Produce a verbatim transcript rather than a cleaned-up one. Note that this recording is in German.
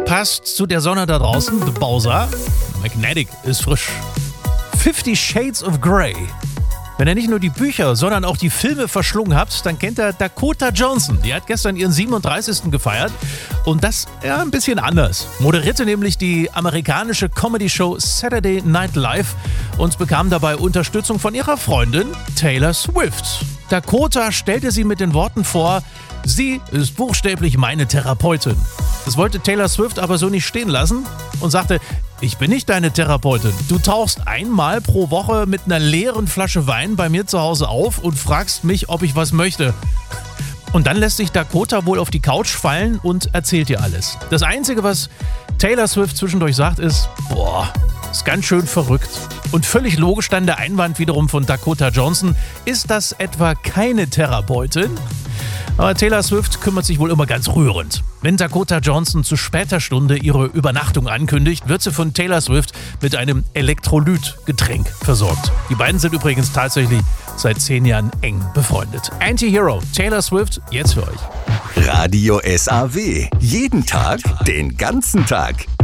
passt zu der Sonne da draußen. The Bowser. Magnetic ist frisch. Fifty Shades of Grey. Wenn ihr nicht nur die Bücher, sondern auch die Filme verschlungen habt, dann kennt ihr Dakota Johnson. Die hat gestern ihren siebenunddreißigsten gefeiert und das ja ein bisschen anders. Moderierte nämlich die amerikanische Comedy-Show Saturday Night Live und bekam dabei Unterstützung von ihrer Freundin Taylor Swift. Dakota stellte sie mit den Worten vor: Sie ist buchstäblich meine Therapeutin. Das wollte Taylor Swift aber so nicht stehen lassen und sagte: Ich bin nicht deine Therapeutin. Du tauchst einmal pro Woche mit einer leeren Flasche Wein bei mir zu Hause auf und fragst mich, ob ich was möchte. Und dann lässt sich Dakota wohl auf die Couch fallen und erzählt dir alles. Das Einzige, was Taylor Swift zwischendurch sagt, ist: Boah, ist ganz schön verrückt. Und völlig logisch dann der Einwand wiederum von Dakota Johnson: Ist das etwa keine Therapeutin? Aber Taylor Swift kümmert sich wohl immer ganz rührend. Wenn Dakota Johnson zu später Stunde ihre Übernachtung ankündigt, wird sie von Taylor Swift mit einem Elektrolytgetränk versorgt. Die beiden sind übrigens tatsächlich seit zehn Jahren eng befreundet. Anti-Hero, Taylor Swift, jetzt für euch. Radio S A W. Jeden Tag, den ganzen Tag.